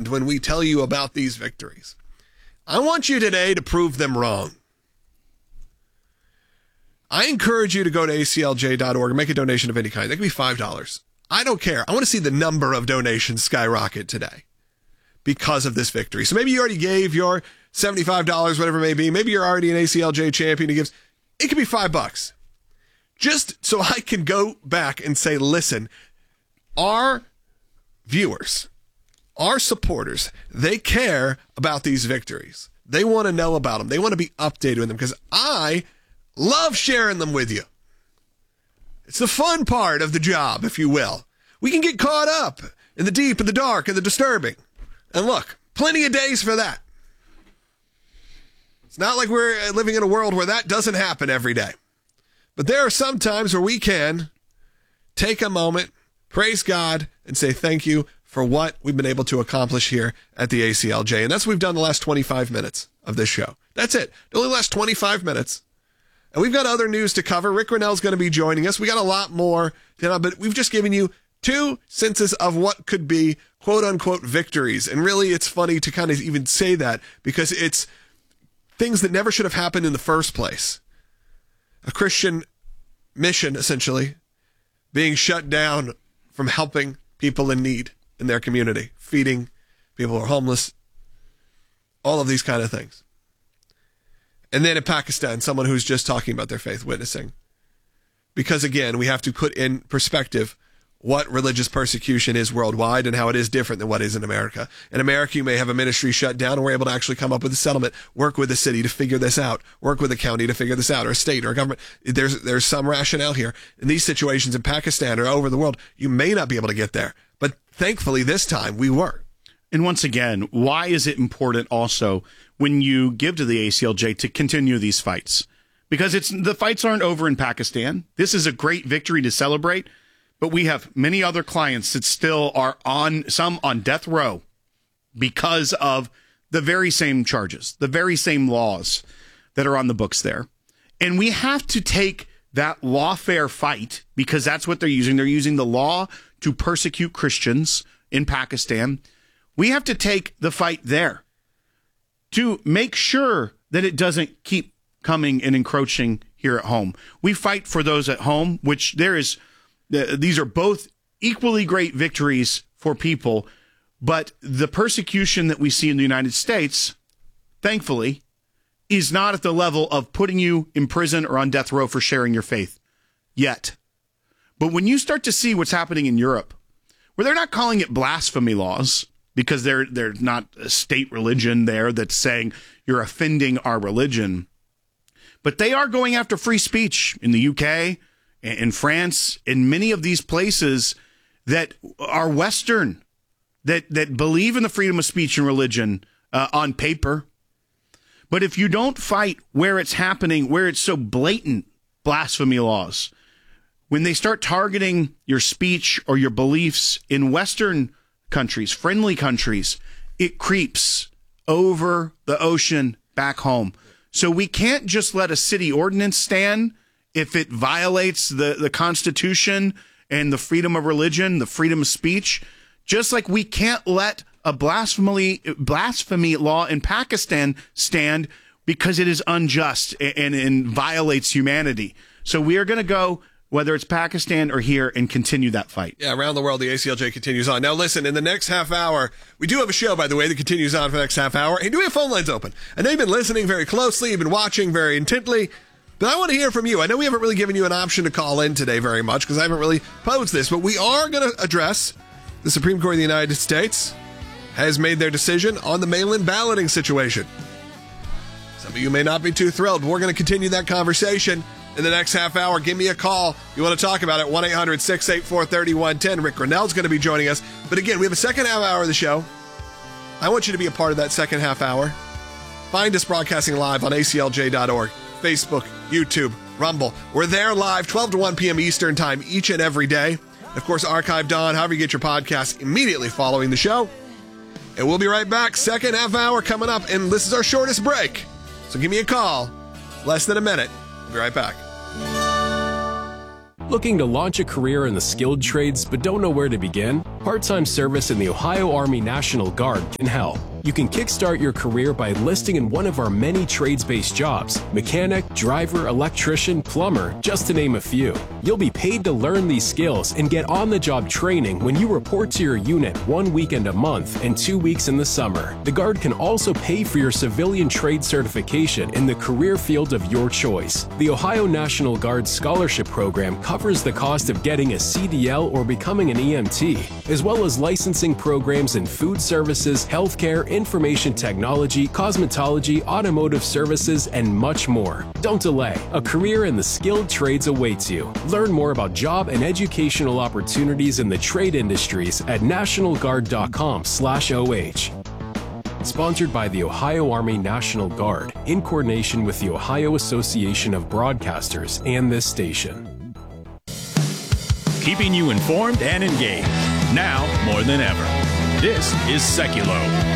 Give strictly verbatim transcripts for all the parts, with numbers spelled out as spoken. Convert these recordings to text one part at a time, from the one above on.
end when we tell you about these victories. I want you today to prove them wrong. I encourage you to go to A C L J dot org and make a donation of any kind. That could be five dollars. I don't care. I want to see the number of donations skyrocket today because of this victory. So maybe you already gave your seventy-five dollars, whatever it may be. Maybe you're already an A C L J champion who gives. It could be five bucks. Just so I can go back and say, listen, our viewers, our supporters, they care about these victories. They want to know about them. They want to be updated with them because I love sharing them with you. It's the fun part of the job, if you will. We can get caught up in the deep and the dark and the disturbing. And look, plenty of days for that. It's not like we're living in a world where that doesn't happen every day. But there are some times where we can take a moment, praise God, and say thank you for what we've been able to accomplish here at the A C L J. And that's what we've done the last twenty-five minutes of this show. That's it. It only lasts twenty-five minutes. And we've got other news to cover. Rick Rennell's going to be joining us. We got a lot more, you know, but we've just given you two senses of what could be quote-unquote victories. And really, it's funny to kind of even say that because it's things that never should have happened in the first place. A Christian mission, essentially, being shut down from helping people in need in their community, feeding people who are homeless, all of these kind of things. And then in Pakistan, someone who's just talking about their faith, witnessing. Because again, we have to put in perspective what religious persecution is worldwide and how it is different than what is in America. In America, you may have a ministry shut down and we're able to actually come up with a settlement, work with the city to figure this out, work with the county to figure this out, or a state or a government. There's, there's some rationale here. In these situations in Pakistan or over the world, you may not be able to get there. But thankfully, this time we were. And once again, why is it important also when you give to the A C L J to continue these fights? Because it's the fights aren't over in Pakistan. This is a great victory to celebrate, but we have many other clients that still are on, some on death row because of the very same charges, the very same laws that are on the books there. And we have to take that lawfare fight, because that's what they're using. They're using the law to persecute Christians in Pakistan. We have to take the fight there to make sure that it doesn't keep coming and encroaching here at home. We fight for those at home, which there is, uh, these are both equally great victories for people, but the persecution that we see in the United States, thankfully, is not at the level of putting you in prison or on death row for sharing your faith yet. But when you start to see what's happening in Europe, where they're not calling it blasphemy laws, because they're they're not a state religion there that's saying you're offending our religion. But they are going after free speech in the U K, in France, in many of these places that are Western, that, that believe in the freedom of speech and religion uh, on paper. But if you don't fight where it's happening, where it's so blatant blasphemy laws, when they start targeting your speech or your beliefs in Western countries, friendly countries, it creeps over the ocean back home. So we can't just let a city ordinance stand if it violates the, the Constitution and the freedom of religion, the freedom of speech, just like we can't let a blasphemy blasphemy law in Pakistan stand because it is unjust and, and violates humanity. So we are going to go, whether it's Pakistan or here, and continue that fight. Yeah, around the world, the A C L J continues on. Now, listen, in the next half hour, we do have a show, by the way, that continues on for the next half hour. And do we have phone lines open? I know you've been listening very closely, you've been watching very intently, but I want to hear from you. I know we haven't really given you an option to call in today very much because I haven't really posed this, but we are going to address the Supreme Court of the United States has made their decision on the mail-in balloting situation. Some of you may not be too thrilled, but we're going to continue that conversation in the next half hour. Give me a call. You want to talk about it, one eight hundred six eight four three one one zero. Rick Rennell's going to be joining us. But again, we have a second half hour of the show. I want you to be a part of that second half hour. Find us broadcasting live on A C L J dot org, Facebook, YouTube, Rumble. We're there live twelve to one p.m. Eastern Time each and every day. Of course, archived on however you get your podcast immediately following the show. And we'll be right back. Second half hour coming up, and this is our shortest break. So give me a call. Less than a minute. We'll be right back. Looking to launch a career in the skilled trades but don't know where to begin? Part-time service in the Ohio Army National Guard can help. You can kickstart your career by enlisting in one of our many trades-based jobs: mechanic, driver, electrician, plumber, just to name a few. You'll be paid to learn these skills and get on-the-job training when you report to your unit one weekend a month and two weeks in the summer. The Guard can also pay for your civilian trade certification in the career field of your choice. The Ohio National Guard Scholarship Program covers the cost of getting a C D L or becoming an E M T, as well as licensing programs in food services, healthcare, information technology, cosmetology, automotive services, and much more. Don't delay. A career in the skilled trades awaits you. Learn more about job and educational opportunities in the trade industries at national guard dot com slash O H. Sponsored by the Ohio Army National Guard, in coordination with the Ohio Association of Broadcasters and this station. Keeping you informed and engaged, now more than ever. This is Seculo.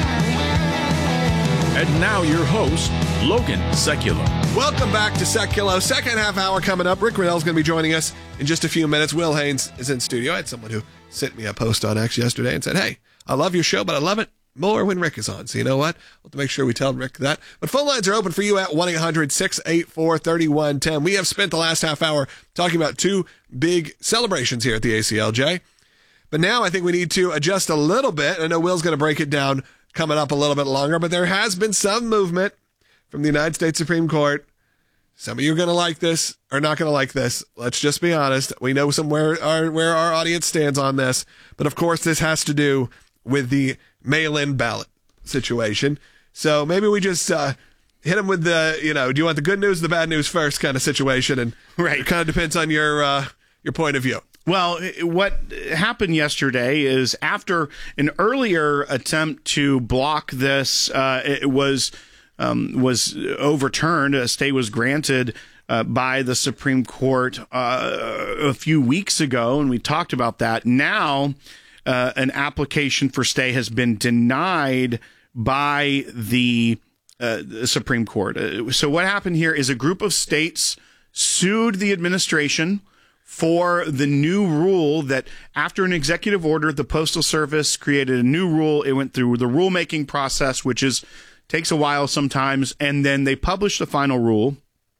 And now your host, Logan Seculo. Welcome back to Seculo. Second half hour coming up. Rick Riddell's going to be joining us in just a few minutes. Will Haynes is in studio. I had someone who sent me a post on X yesterday and said, hey, I love your show, but I love it more when Rick is on. So you know what? We'll have to make sure we tell Rick that. But phone lines are open for you at one eight hundred six eight four three one one zero. We have spent the last half hour talking about two big celebrations here at the A C L J. But now I think we need to adjust a little bit. I know Will's going to break it down coming up a little bit longer, but there has been some movement from the United States Supreme Court. Some of you are going to like this or not going to like this. Let's just be honest. We know somewhere our, where our audience stands on this. But of course, this has to do with the mail-in ballot situation. So maybe we just uh, hit them with the, you know, do you want the good news or the bad news first kind of situation? And right. It kind of depends on your uh, your point of view. Well, what happened yesterday is after an earlier attempt to block this, uh, it was um, was overturned. A stay was granted uh, by the Supreme Court uh, a few weeks ago, and we talked about that. Now, uh, an application for stay has been denied by the, uh, the Supreme Court. Uh, so what happened here is a group of states sued the administration for the new rule that after an executive order, the Postal Service created a new rule. It went through the rulemaking process, which is takes a while sometimes, and then they published the final rule,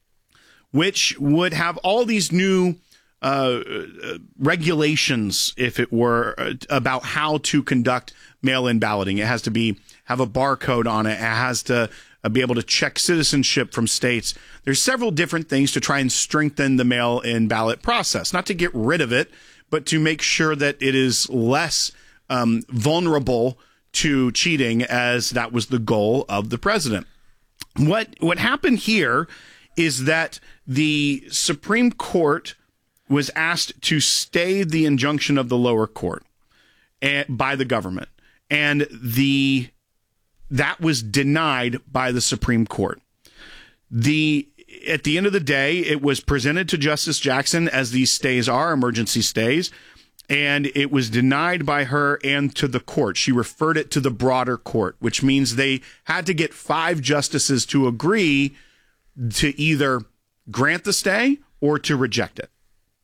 which would have all these new uh, regulations, if it were, uh, about how to conduct mail-in balloting. It has to be have a barcode on it. It has to Uh, be able to check citizenship from states. There's several different things to try and strengthen the mail-in ballot process, not to get rid of it, but to make sure that it is less um, vulnerable to cheating, as that was the goal of the president. What what happened here is that the Supreme Court was asked to stay the injunction of the lower court and, by the government, and the that was denied by the Supreme Court. The at the end of the day, it was presented to Justice Jackson, as these stays are, emergency stays, and it was denied by her and to the court. She referred it to the broader court, which means they had to get five justices to agree to either grant the stay or to reject it.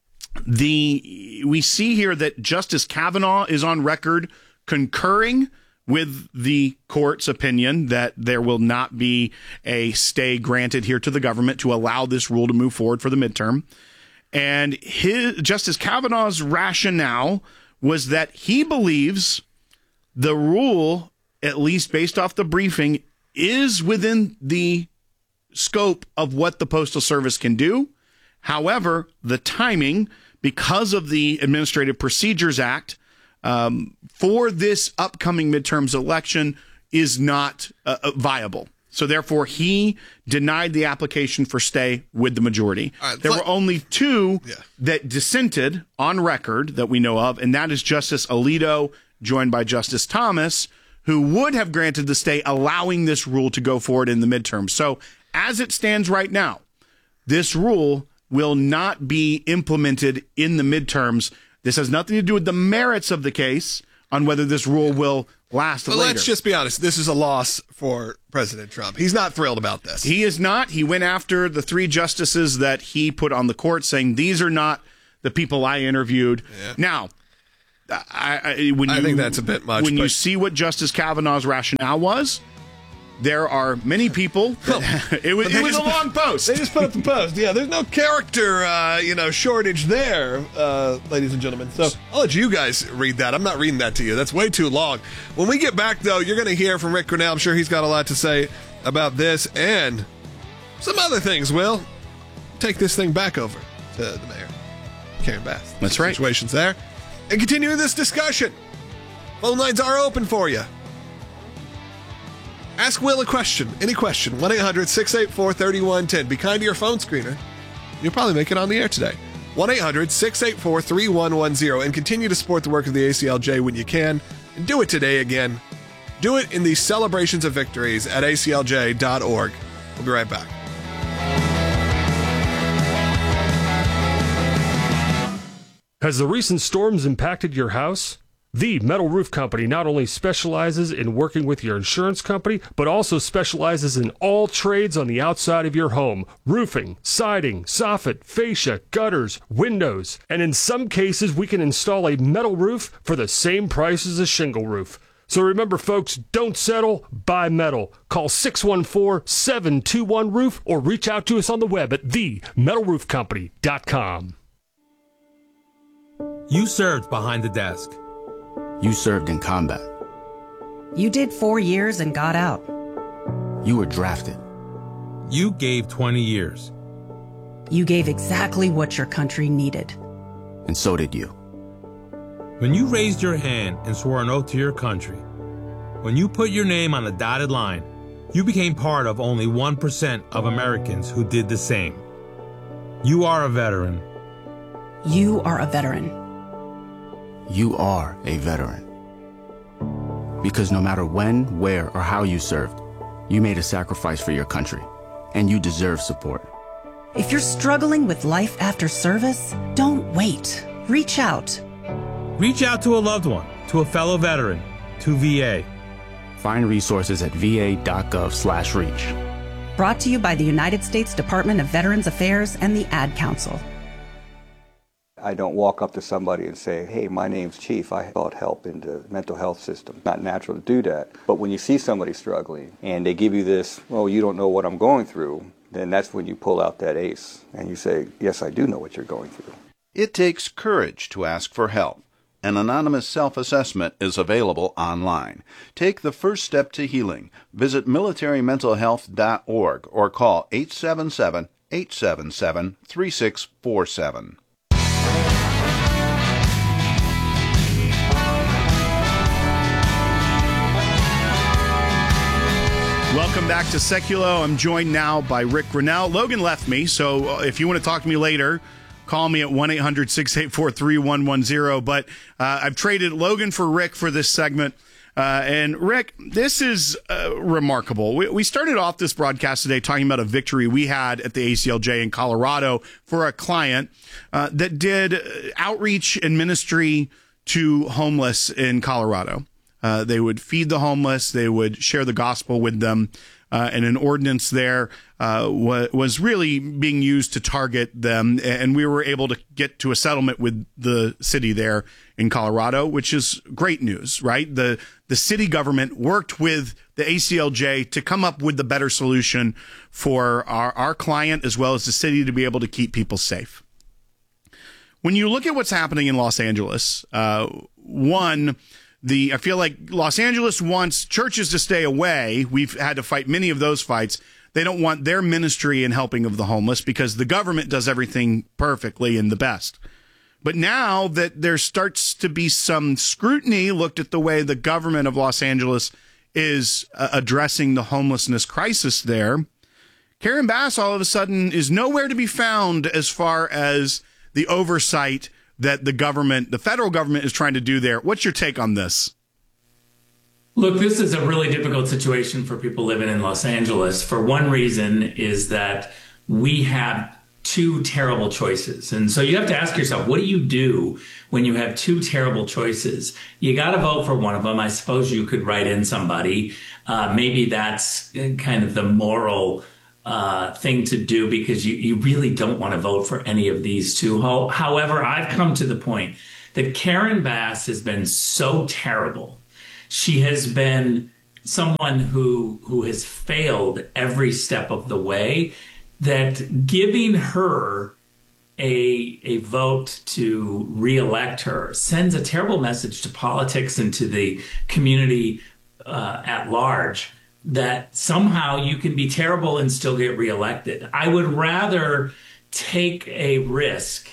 The we see here that Justice Kavanaugh is on record concurring with the court's opinion that there will not be a stay granted here to the government to allow this rule to move forward for the midterm. And his, Justice Kavanaugh's rationale was that he believes the rule, at least based off the briefing, is within the scope of what the Postal Service can do. However, the timing, because of the Administrative Procedures Act, Um, for this upcoming midterms election is not uh, viable. So therefore, he denied the application for stay with the majority. Right, there were only two yeah. that dissented on record that we know of, and that is Justice Alito, joined by Justice Thomas, who would have granted the stay, allowing this rule to go forward in the midterm. So as it stands right now, this rule will not be implemented in the midterms. This has nothing to do with the merits of the case on whether this rule will last well, later. Let's just be honest. This is a loss for President Trump. He's not thrilled about this. He is not. He went after the three justices that he put on the court, saying these are not the people I interviewed. Yeah. Now, I, I, when I you, think that's a bit much. When but... you see what Justice Kavanaugh's rationale was, there are many people. That, it was, it was a long post. They just put up the post. Yeah, there's no character, uh, you know, shortage there, uh, ladies and gentlemen. So I'll let you guys read that. I'm not reading that to you. That's way too long. When we get back, though, you're going to hear from Rick Grinnell. I'm sure he's got a lot to say about this and some other things. Will take this thing back over to the mayor, Karen Bass. That's right. Situations there, and continue this discussion. Phone lines are open for you. Ask Will a question, any question, one eight hundred six eight four three one one zero. Be kind to your phone screener. You'll probably make it on the air today. one eight hundred six eight four three one one zero. And continue to support the work of the A C L J when you can. And do it today again. Do it in these celebrations of victories at A C L J dot org. We'll be right back. Has the recent storms impacted your house? The Metal Roof Company not only specializes in working with your insurance company, but also specializes in all trades on the outside of your home. Roofing, siding, soffit, fascia, gutters, windows. And in some cases, we can install a metal roof for the same price as a shingle roof. So remember, folks, don't settle, buy metal. Call six one four, seven two one, roof or reach out to us on the web at the metal roof company dot com. You served behind the desk. You served in combat. You did four years and got out. You were drafted. You gave twenty years. You gave exactly what your country needed. And so did you. When you raised your hand and swore an oath to your country, when you put your name on the dotted line, you became part of only one percent of Americans who did the same. You are a veteran. You are a veteran. You are a veteran. Because no matter when, where, or how you served, you made a sacrifice for your country, and you deserve support. If you're struggling with life after service, don't wait. Reach out. Reach out to a loved one, to a fellow veteran, to V A. Find resources at v a dot gov slash reach. Brought to you by the United States Department of Veterans Affairs and the Ad Council. I don't walk up to somebody and say, hey, my name's Chief, I sought help in the mental health system. Not natural to do that. But when you see somebody struggling and they give you this, well, you don't know what I'm going through, then that's when you pull out that ace and you say, yes, I do know what you're going through. It takes courage to ask for help. An anonymous self-assessment is available online. Take the first step to healing. Visit military mental health dot org or call eight seven seven, eight seven seven, three six four seven. Welcome back to Seculo. I'm joined now by Rick Grinnell. Logan left me, so if you want to talk to me later, call me at one eight hundred six eight four three one one zero. But uh, I've traded Logan for Rick for this segment. Uh, and Rick, this is uh, remarkable. We, we started off this broadcast today talking about a victory we had at the A C L J in Colorado for a client uh, that did outreach and ministry to homeless in Colorado. Uh, they would feed the homeless. They would share the gospel with them. Uh, and an ordinance there uh, wa- was really being used to target them. And we were able to get to a settlement with the city there in Colorado, which is great news, right? The the city government worked with the A C L J to come up with the better solution for our, our client as well as the city to be able to keep people safe. When you look at what's happening in Los Angeles, uh, one... The I feel like Los Angeles wants churches to stay away. We've had to fight many of those fights. They don't want their ministry and helping of the homeless because the government does everything perfectly and the best. But now that there starts to be some scrutiny looked at the way the government of Los Angeles is uh, addressing the homelessness crisis there, Karen Bass all of a sudden is nowhere to be found as far as the oversight that the government, the federal government, is trying to do there. What's your take on this? Look, this is a really difficult situation for people living in Los Angeles. For one reason is that we have two terrible choices. And so you have to ask yourself, what do you do when you have two terrible choices? You got to vote for one of them. I suppose you could write in somebody. Uh, maybe that's kind of the moral Uh, thing to do because you, you really don't want to vote for any of these two. However, I've come to the point that Karen Bass has been so terrible. She has been someone who who has failed every step of the way, that giving her a a vote to reelect her sends a terrible message to politics and to the community uh, at large, that somehow you can be terrible and still get reelected. I would rather take a risk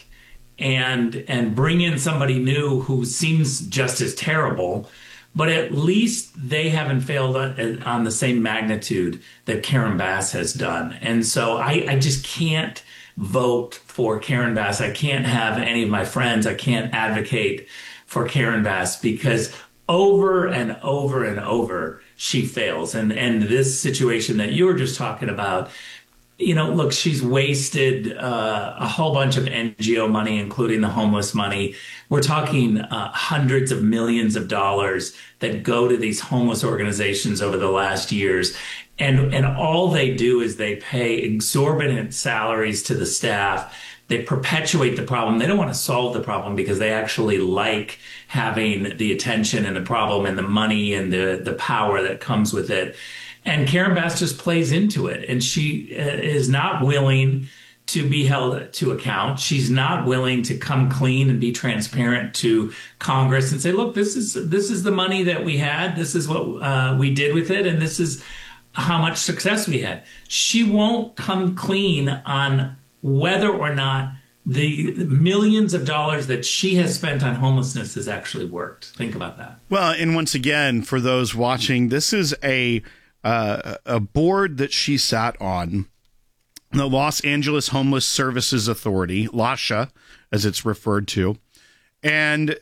and and bring in somebody new who seems just as terrible, but at least they haven't failed on, on the same magnitude that Karen Bass has done. And so I, I just can't vote for Karen Bass. I can't have any of my friends. I can't advocate for Karen Bass because over and over and over she fails. And and this situation that you were just talking about, you know, look, she's wasted uh, a whole bunch of N G O money, including the homeless money. We're talking uh, hundreds of millions of dollars that go to these homeless organizations over the last years. And, and all they do is they pay exorbitant salaries to the staff. They perpetuate the problem. They don't want to solve the problem because they actually like having the attention and the problem and the money and the, the power that comes with it. And Karen Bass just plays into it. And she is not willing to be held to account. She's not willing to come clean and be transparent to Congress and say, look, this is this is the money that we had. This is what uh, we did with it. And this is how much success we had. She won't come clean on whether or not the millions of dollars that she has spent on homelessness has actually worked. Think about that. Well, and once again, for those watching, this is a uh, a board that she sat on, the Los Angeles Homeless Services Authority, LAHSA, as it's referred to. And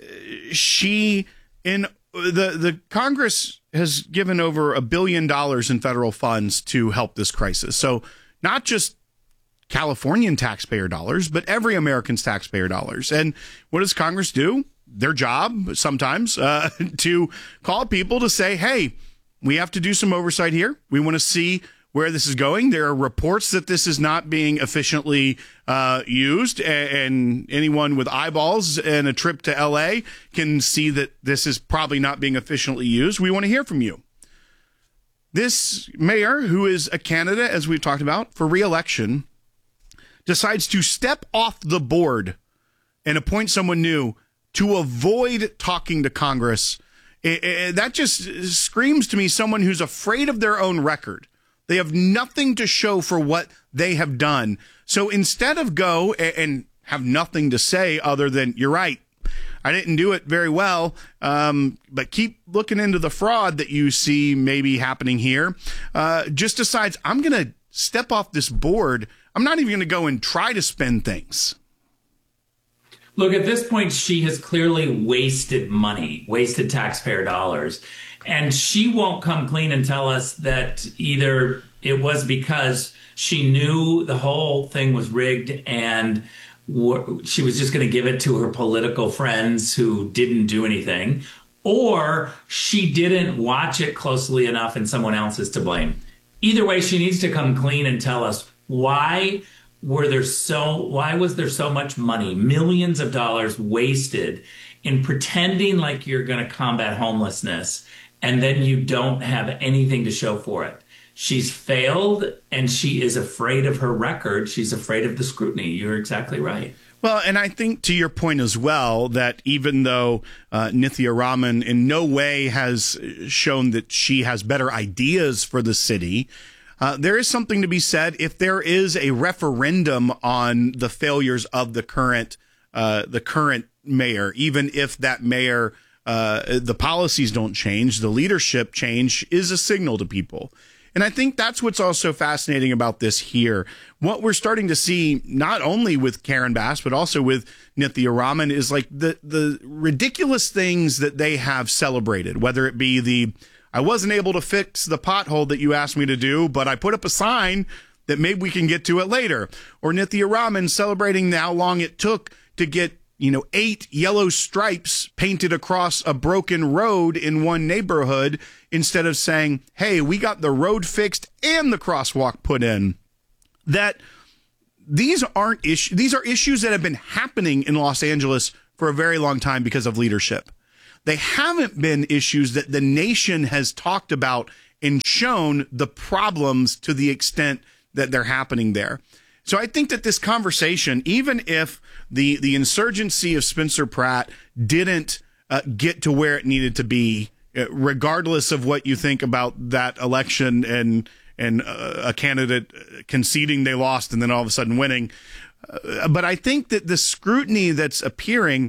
she, in the, the Congress has given over a billion dollars in federal funds to help this crisis. So not just Californian taxpayer dollars, but every American's taxpayer dollars. And what does Congress do? Their job sometimes uh, to call people to say, hey, we have to do some oversight here. We want to see where this is going. There are reports that this is not being efficiently uh, used, and anyone with eyeballs and a trip to L A can see that this is probably not being efficiently used. We want to hear from you. This mayor, who is a candidate, as we've talked about, for re-election, decides to step off the board and appoint someone new to avoid talking to Congress. It, it, that just screams to me someone who's afraid of their own record. They have nothing to show for what they have done. So instead of go and, and have nothing to say other than, you're right, I didn't do it very well, um, but keep looking into the fraud that you see maybe happening here, uh, just decides, I'm going to step off this board. I'm not even going to go and try to spend things. Look, at this point, she has clearly wasted money, wasted taxpayer dollars. And she won't come clean and tell us that either it was because she knew the whole thing was rigged and she was just going to give it to her political friends who didn't do anything, or she didn't watch it closely enough and someone else is to blame. Either way, she needs to come clean and tell us why were there so why was there so much money, millions of dollars wasted in pretending like you're going to combat homelessness, and then you don't have anything to show for it. She's failed, and she is afraid of her record. She's afraid of the scrutiny. You're exactly right. Well, and I think to your point as well, that even though uh, Nithya Raman in no way has shown that she has better ideas for the city, uh, there is something to be said if there is a referendum on the failures of the current uh, the current mayor, even if that mayor, uh, the policies don't change, the leadership change is a signal to people. And I think that's what's also fascinating about this here. What we're starting to see, not only with Karen Bass, but also with Nithya Raman, is like the, the ridiculous things that they have celebrated, whether it be the, I wasn't able to fix the pothole that you asked me to do, but I put up a sign that maybe we can get to it later. Or Nithya Raman celebrating how long it took to get, you know, eight yellow stripes painted across a broken road in one neighborhood, instead of saying, hey, we got the road fixed and the crosswalk put in. That these aren't issues. These are issues that have been happening in Los Angeles for a very long time because of leadership. They haven't been issues that the nation has talked about and shown the problems to the extent that they're happening there. So I think that this conversation, even if the, the insurgency of Spencer Pratt didn't uh, get to where it needed to be, uh, regardless of what you think about that election and and uh, a candidate conceding they lost and then all of a sudden winning. Uh, but I think that the scrutiny that's appearing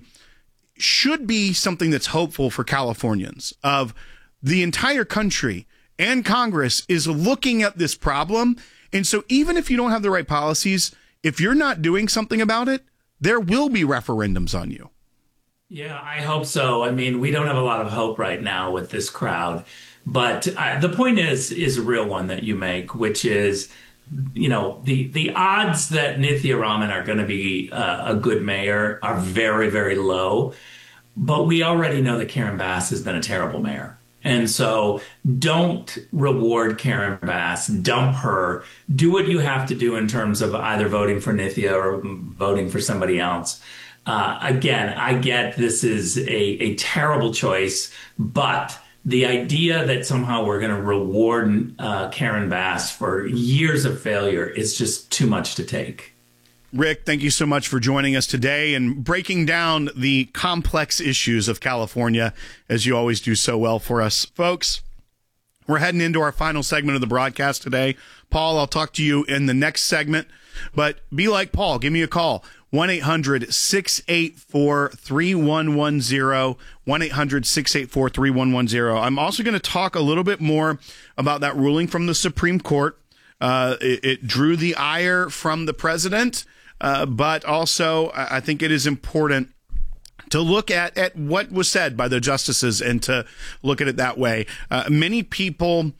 should be something that's hopeful for Californians. Of the entire country and Congress is looking at this problem. And so even if you don't have the right policies, if you're not doing something about it, there will be referendums on you. Yeah, I hope so. I mean, we don't have a lot of hope right now with this crowd. But uh, the point is, is a real one that you make, which is, you know, the, the odds that Nithya Raman are going to be uh, a good mayor are very, very low. But we already know that Karen Bass has been a terrible mayor. And so don't reward Karen Bass, dump her, do what you have to do in terms of either voting for Nithya or voting for somebody else. Uh, again, I get this is a, a terrible choice, but the idea that somehow we're going to reward uh, Karen Bass for years of failure is just too much to take. Rick, thank you so much for joining us today and breaking down the complex issues of California, as you always do so well for us. Folks, we're heading into our final segment of the broadcast today. Paul, I'll talk to you in the next segment, but be like Paul. Give me a call. one eight hundred six eight four three one one zero, one eight hundred six eight four three one one zero. I'm also going to talk a little bit more about that ruling from the Supreme Court. Uh, it, it drew the ire from the president. Uh, but also, I think it is important to look at, at what was said by the justices and to look at it that way. Uh, many people,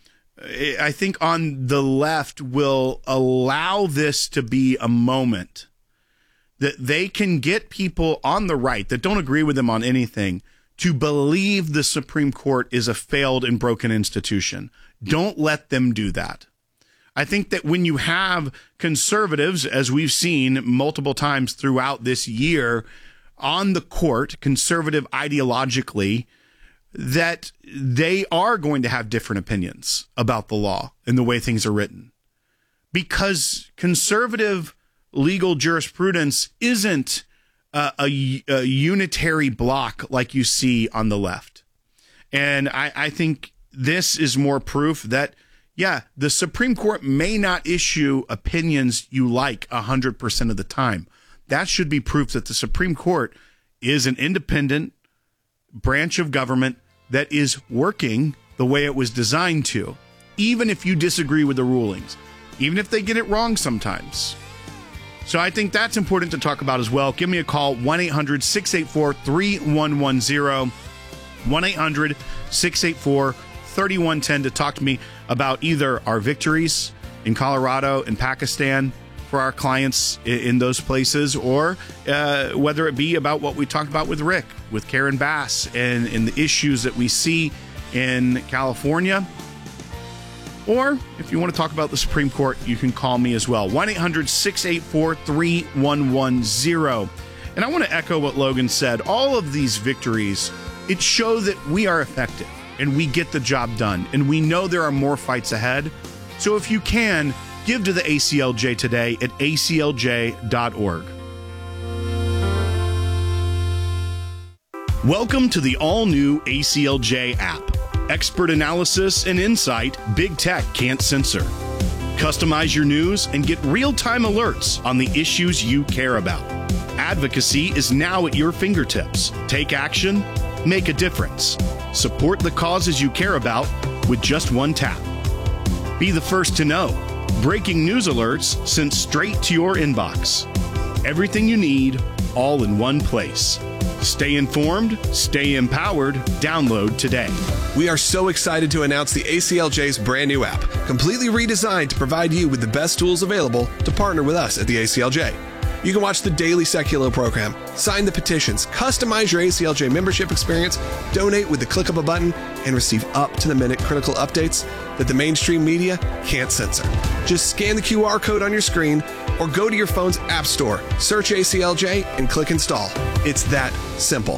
I think, on the left will allow this to be a moment that they can get people on the right that don't agree with them on anything to believe the Supreme Court is a failed and broken institution. Don't let them do that. I think that when you have conservatives, as we've seen multiple times throughout this year, on the court, conservative ideologically, that they are going to have different opinions about the law and the way things are written. Because conservative legal jurisprudence isn't a, a, a unitary block like you see on the left. And I, I think this is more proof that yeah, the Supreme Court may not issue opinions you like one hundred percent of the time. That should be proof that the Supreme Court is an independent branch of government that is working the way it was designed to, even if you disagree with the rulings, even if they get it wrong sometimes. So I think that's important to talk about as well. Give me a call, one eight hundred six eight four three one one zero, one eight hundred six eight four thirty-one one zero to talk to me about either our victories in Colorado and Pakistan for our clients in, in those places, or uh, whether it be about what we talked about with Rick, with Karen Bass, and, and the issues that we see in California. Or if you want to talk about the Supreme Court, you can call me as well, one eight hundred six eight four three one one zero. And I want to echo what Logan said. All of these victories, it show that we are effective and we get the job done, and we know there are more fights ahead. So if you can, give to the A C L J today at A C L J dot org. Welcome to the all-new A C L J app. Expert analysis and insight big tech can't censor. Customize your news and get real-time alerts on the issues you care about. Advocacy is now at your fingertips. Take action, make a difference. Support the causes you care about with just one tap. Be the first to know. Breaking news alerts sent straight to your inbox. Everything you need, all in one place. Stay informed, stay empowered. Download today. We are so excited to announce the A C L J's brand new app, completely redesigned to provide you with the best tools available to partner with us at the A C L J. You can watch the daily Seculo program, sign the petitions, customize your A C L J membership experience, donate with the click of a button, and receive up-to-the-minute critical updates that the mainstream media can't censor. Just scan the Q R code on your screen, or go to your phone's app store, search A C L J, and click install. It's that simple.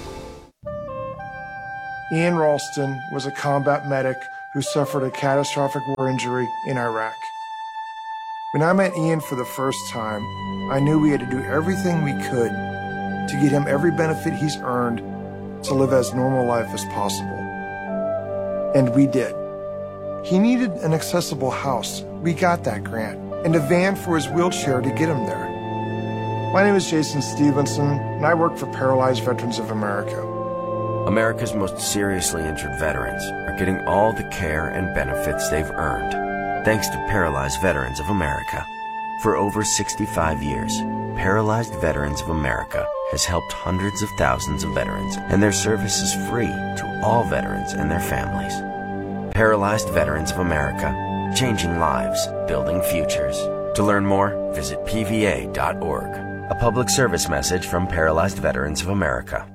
Ian Ralston was a combat medic who suffered a catastrophic war injury in Iraq. When I met Ian for the first time, I knew we had to do everything we could to get him every benefit he's earned to live as normal life as possible. And we did. He needed an accessible house. We got that grant, and a van for his wheelchair to get him there. My name is Jason Stevenson, and I work for Paralyzed Veterans of America. America's most seriously injured veterans are getting all the care and benefits they've earned, thanks to Paralyzed Veterans of America. For over sixty-five years, Paralyzed Veterans of America has helped hundreds of thousands of veterans, and their service is free to all veterans and their families. Paralyzed Veterans of America, changing lives, building futures. To learn more, visit P V A dot org. A public service message from Paralyzed Veterans of America.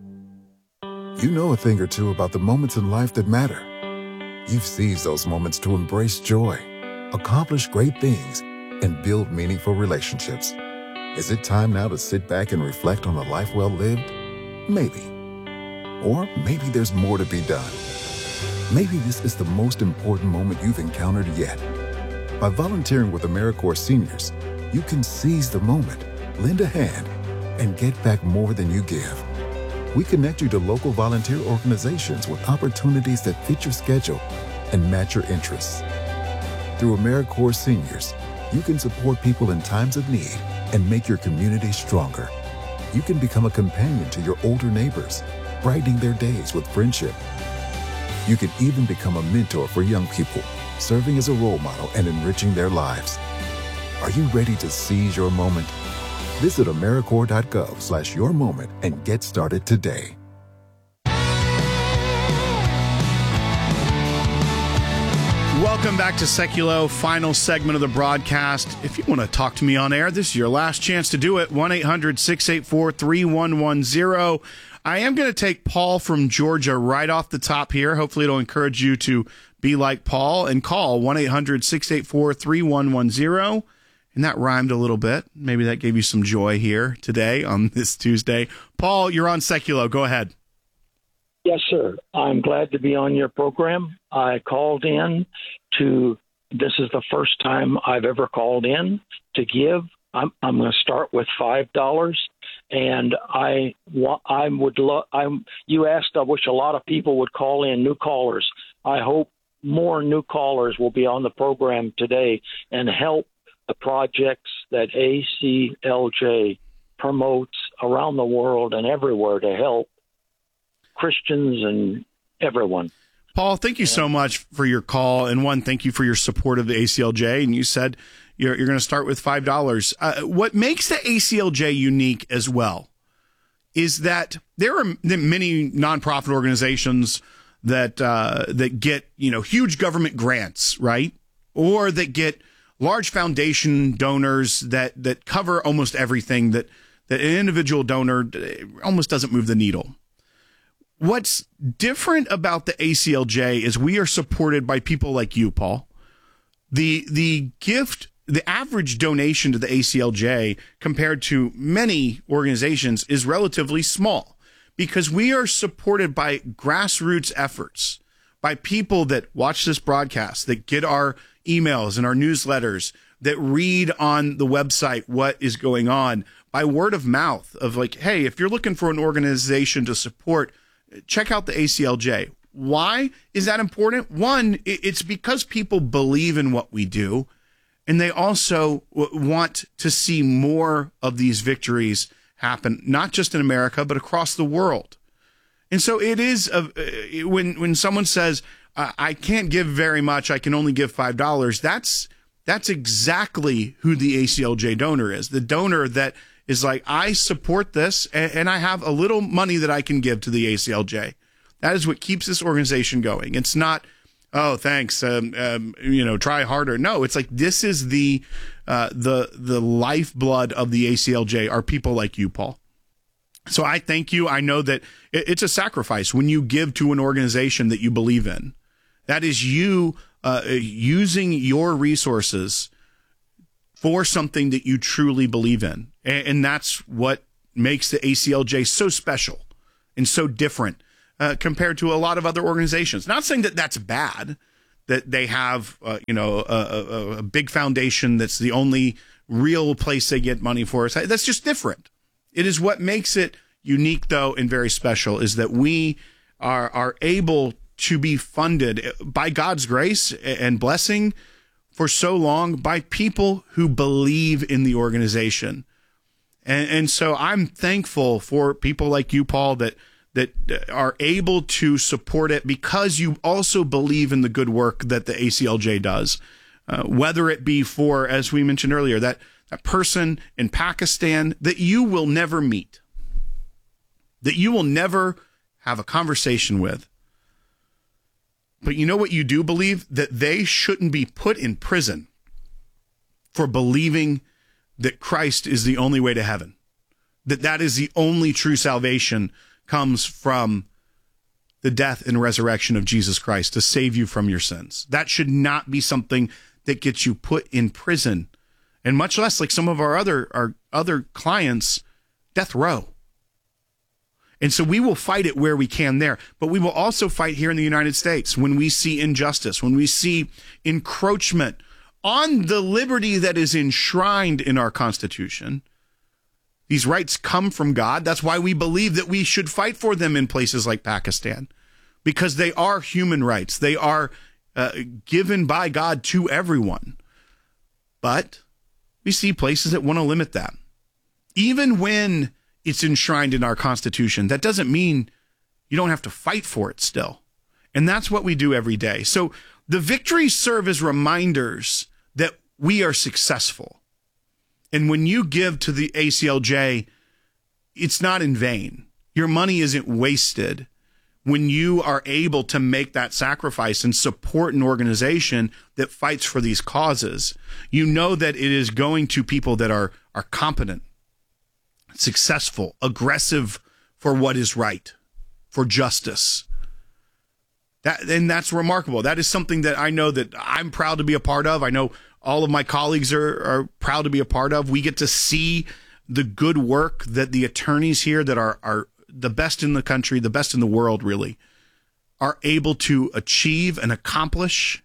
You know a thing or two about the moments in life that matter. You've seized those moments to embrace joy, accomplish great things, and build meaningful relationships. Is it time now to sit back and reflect on a life well lived? Maybe. Or maybe there's more to be done. Maybe this is the most important moment you've encountered yet. By volunteering with AmeriCorps Seniors, you can seize the moment, lend a hand, and get back more than you give. We connect you to local volunteer organizations with opportunities that fit your schedule and match your interests. Through AmeriCorps Seniors, you can support people in times of need and make your community stronger. You can become a companion to your older neighbors, brightening their days with friendship. You can even become a mentor for young people, serving as a role model and enriching their lives. Are you ready to seize your moment? Visit AmeriCorps dot gov slash your moment and get started today. Welcome back to Seculo, final segment of the broadcast. If you want to talk to me on air, this is your last chance to do it. one eight hundred six eight four three one one zero. I am going to take Paul from Georgia right off the top here. Hopefully it'll encourage you to be like Paul and call one eight hundred six eight four three one one zero. And that rhymed a little bit. Maybe that gave you some joy here today on this Tuesday. Paul, you're on Seculo. Go ahead. Yes, sir. I'm glad to be on your program. I called in to, this is the first time I've ever called in to give. I'm, I'm going to start with five dollars. And I, I would love, I'm, you asked, I wish a lot of people would call in, new callers. I hope more new callers will be on the program today and help the projects that A C L J promotes around the world and everywhere to help Christians and everyone. Paul, thank you so much for your call. And one, thank you for your support of the A C L J. And you said you're, you're going to start with five dollars. Uh, what makes the A C L J unique as well is that there are many nonprofit organizations that uh, that get, you know, huge government grants, right? Or that get large foundation donors that, that cover almost everything that, that an individual donor almost doesn't move the needle. What's different about the A C L J is we are supported by people like you, Paul. The the gift, the average donation to the A C L J compared to many organizations is relatively small because we are supported by grassroots efforts, by people that watch this broadcast, that get our emails and our newsletters, that read on the website what is going on, by word of mouth of like, hey, if you're looking for an organization to support, check out the A C L J. Why is that important? One, it's because people believe in what we do, and they also want to see more of these victories happen, not just in America, but across the world. And so it is, a, when when someone says, I can't give very much, I can only give five dollars, that's that's exactly who the A C L J donor is. The donor that is like, I support this, and, and I have a little money that I can give to the A C L J. That is what keeps this organization going. It's not, oh, thanks, um, um, you know, try harder. No, it's like this is the uh, the the lifeblood of the A C L J are people like you, Paul. So I thank you. I know that it's a sacrifice when you give to an organization that you believe in. That is you uh, using your resources for something that you truly believe in. And, and that's what makes the A C L J so special and so different uh, compared to a lot of other organizations. Not saying that that's bad, that they have, uh, you know, a, a, a big foundation that's the only real place they get money for. That's just different. It is what makes it unique, though, and very special, is that we are are able to be funded by God's grace and blessing for so long by people who believe in the organization. And, and so I'm thankful for people like you, Paul, that that are able to support it because you also believe in the good work that the A C L J does, uh, whether it be for, as we mentioned earlier, that, that person in Pakistan that you will never meet, that you will never have a conversation with. But you know what you do believe? That they shouldn't be put in prison for believing that Christ is the only way to heaven, that that is the only true salvation comes from the death and resurrection of Jesus Christ to save you from your sins. That should not be something that gets you put in prison, and much less like some of our other our other clients, death row. And so we will fight it where we can there, but we will also fight here in the United States when we see injustice, when we see encroachment on the liberty that is enshrined in our Constitution. These rights come from God. That's why we believe that we should fight for them in places like Pakistan, because they are human rights. They are uh, given by God to everyone. But we see places that want to limit that. Even when it's enshrined in our Constitution, that doesn't mean you don't have to fight for it still. And that's what we do every day. So the victories serve as reminders that we are successful. And when you give to the A C L J, it's not in vain. Your money isn't wasted when you are able to make that sacrifice and support an organization that fights for these causes. You know that it is going to people that are, are competent, successful, aggressive for what is right, for justice. That, and that's remarkable. That is something that I know that I'm proud to be a part of. I know all of my colleagues are, are proud to be a part of. We get to see the good work that the attorneys here that are, are the best in the country, the best in the world, really, are able to achieve and accomplish.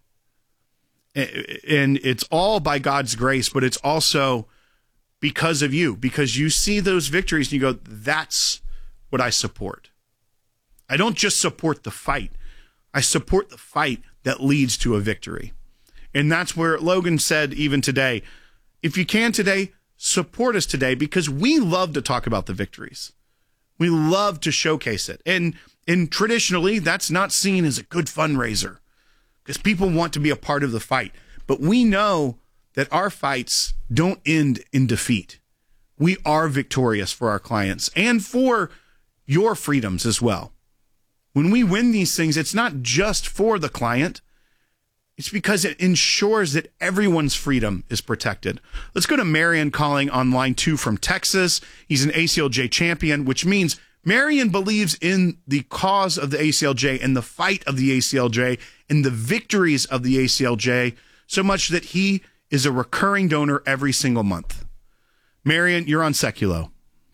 And it's all by God's grace, but it's also because of you, because you see those victories and you go, that's what I support. I don't just support the fight. I support the fight that leads to a victory. And that's where Logan said even today, if you can today, support us today, because we love to talk about the victories. We love to showcase it. And, and traditionally, that's not seen as a good fundraiser because people want to be a part of the fight. But we know that our fights don't end in defeat. We are victorious for our clients and for your freedoms as well. When we win these things, it's not just for the client. It's because it ensures that everyone's freedom is protected. Let's go to Marion calling on line two from Texas. He's an A C L J champion, which means Marion believes in the cause of the A C L J and the fight of the A C L J and the victories of the A C L J, so much that he is a recurring donor every single month. Marion, you're on Seculo.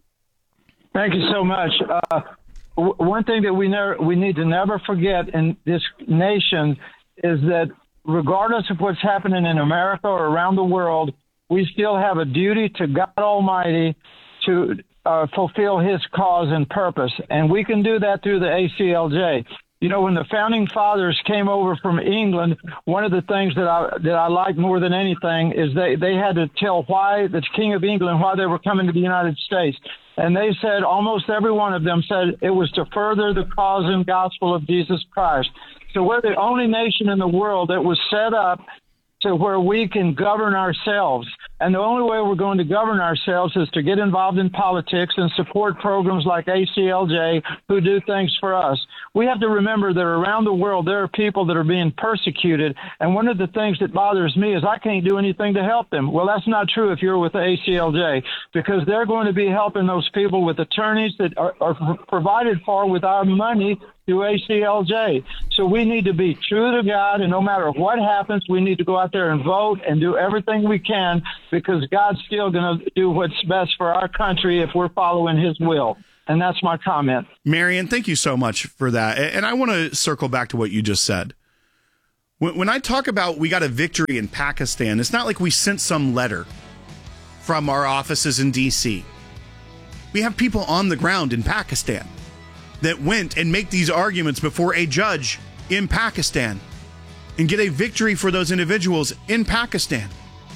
Thank you so much. Uh, w- one thing that we never, we need to never forget in this nation is that regardless of what's happening in America or around the world, we still have a duty to God Almighty to uh, fulfill his cause and purpose. And we can do that through the A C L J. You know, when the founding fathers came over from England, one of the things that I that I like more than anything is they, they had to tell why the King of England, why they were coming to the United States. And they said, almost every one of them said it was to further the cause and gospel of Jesus Christ. So we're the only nation in the world that was set up to where we can govern ourselves. And the only way we're going to govern ourselves is to get involved in politics and support programs like A C L J who do things for us. We have to remember that around the world there are people that are being persecuted. And one of the things that bothers me is I can't do anything to help them. Well, that's not true if you're with the A C L J, because they're going to be helping those people with attorneys that are, are provided for with our money through A C L J. So we need to be true to God, and no matter what happens, we need to go out there and vote and do everything we can, because God's still going to do what's best for our country if we're following his will. And that's my comment. Marion, thank you so much for that. And I want to circle back to what you just said. When I talk about we got a victory in Pakistan, it's not like we sent some letter from our offices in D C. We have people on the ground in Pakistan that went and make these arguments before a judge in Pakistan and get a victory for those individuals in Pakistan.